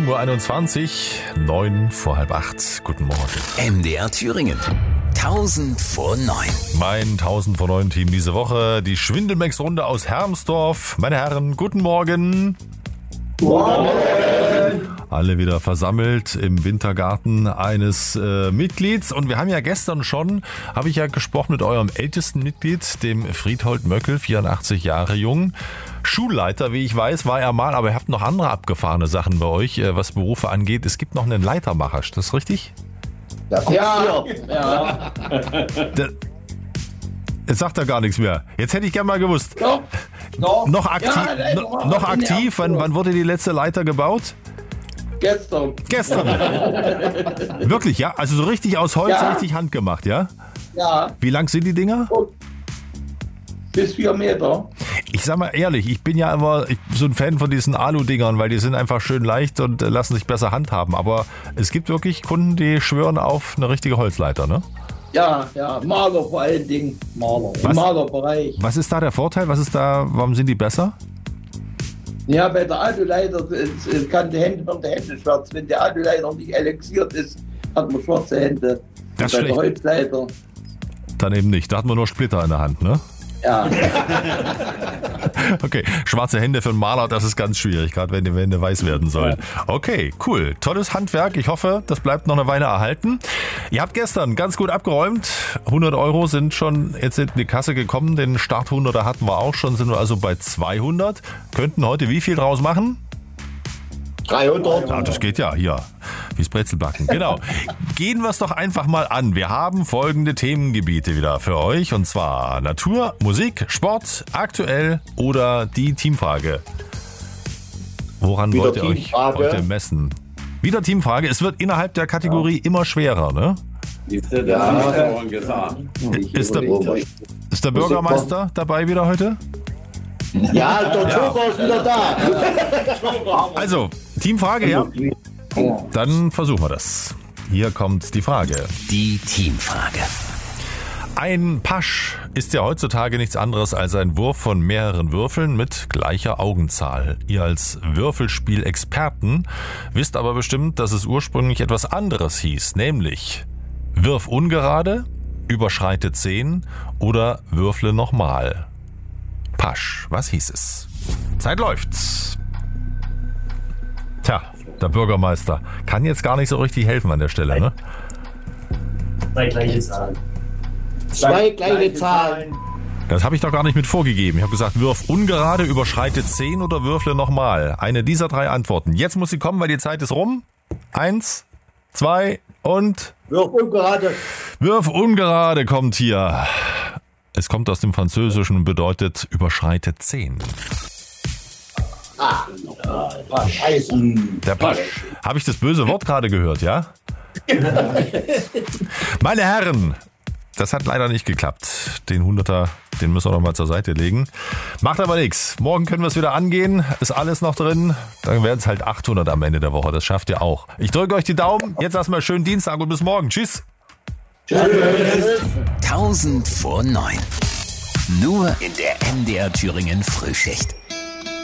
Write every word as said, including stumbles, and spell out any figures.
sieben Uhr einundzwanzig, neun vor halb acht. Guten Morgen. M D R Thüringen. tausend vor neun. Mein tausend vor neun Team diese Woche, die Schwindelmex-Runde aus Hermsdorf. Meine Herren, guten Morgen. Morgen. Alle wieder versammelt im Wintergarten eines äh, Mitglieds. Und wir haben ja gestern schon, habe ich ja gesprochen mit eurem ältesten Mitglied, dem Friedhold Möckel, vierundachtzig Jahre jung. Schulleiter, wie ich weiß, war er mal, aber ihr habt noch andere abgefahrene Sachen bei euch, äh, was Berufe angeht. Es gibt noch einen Leitermacher, ist das richtig? Das ja. ja. Der, jetzt sagt er gar nichts mehr. Jetzt hätte ich gerne mal gewusst. Doch. Doch. Noch aktiv? Ja, no, noch aktiv? Wann, wann wurde die letzte Leiter gebaut? Gestern. Gestern. Wirklich, ja? Also so richtig aus Holz, Ja. richtig handgemacht, ja? Ja. Wie lang sind die Dinger? Bis vier Meter. Ich sag mal ehrlich, ich bin ja immer ich, so ein Fan von diesen Alu-Dingern, weil die sind einfach schön leicht und äh, lassen sich besser handhaben. Aber es gibt wirklich Kunden, die schwören auf eine richtige Holzleiter, ne? Ja, ja. Maler vor allen Dingen. Maler. Was? Im Malerbereich. Was ist da der Vorteil? Was ist da, warum sind die besser? Ja, bei der Aluleiter es- es kann die Hände, werden die Hände schwarz. Wenn der Aluleiter nicht elixiert ist, hat man schwarze Hände. Das ist Und bei der schlecht. Holzleiter. Dann eben nicht. Da hat man nur Splitter in der Hand, ne? Ja. Okay, schwarze Hände für einen Maler, das ist ganz schwierig, gerade wenn die Wände weiß werden sollen. Okay, cool. Tolles Handwerk. Ich hoffe, das bleibt noch eine Weile erhalten. Ihr habt gestern ganz gut abgeräumt. hundert Euro sind schon jetzt in die Kasse gekommen. Den Starthunderter hatten wir auch schon, sind wir also bei zweihundert. Könnten heute wie viel draus machen? dreihundert. Ja, das geht ja hier. Wie's Brezelbacken. Genau. Gehen wir es doch einfach mal an. Wir haben folgende Themengebiete wieder für euch. Und zwar Natur, Musik, Sport, aktuell oder die Teamfrage. Woran Wieder wollt ihr euch Teamfrage. heute messen? Wieder Teamfrage. Es wird innerhalb der Kategorie immer schwerer, ne? Ist der, das Ja. ist vorhin gesagt. Ist der, ist der Bürgermeister dabei wieder heute? Ja, der Joker ist wieder da. Also, Teamfrage, ja? Dann versuchen wir das. Hier kommt die Frage. Die Teamfrage. Ein Pasch ist ja heutzutage nichts anderes als ein Wurf von mehreren Würfeln mit gleicher Augenzahl. Ihr als Würfelspielexperten wisst aber bestimmt, dass es ursprünglich etwas anderes hieß, nämlich Wirf ungerade, überschreite zehn oder würfle nochmal. Pasch, was hieß es? Zeit läuft. Tja, der Bürgermeister kann jetzt gar nicht so richtig helfen an der Stelle, ne? Zwei gleiche Zahlen. Zwei gleiche Zahlen. Das habe ich doch gar nicht mit vorgegeben. Ich habe gesagt, wirf ungerade, überschreite zehn oder würfle nochmal. Eine dieser drei Antworten. Jetzt muss sie kommen, weil die Zeit ist rum. Eins, zwei und Wirf ungerade. wirf ungerade kommt hier. Es kommt aus dem Französischen und bedeutet überschreite zehn. Scheiße. Der Pasch. Habe ich das böse Wort gerade gehört, ja? Meine Herren, das hat leider nicht geklappt. Den Hunderter, den müssen wir noch mal zur Seite legen. Macht aber nichts. Morgen können wir es wieder angehen. Ist alles noch drin. Dann werden es halt achthundert am Ende der Woche. Das schafft ihr auch. Ich drücke euch die Daumen. Jetzt erstmal schönen Dienstag und bis morgen. Tschüss. tausend vor neun. Nur in der M D R Thüringen Frühschicht.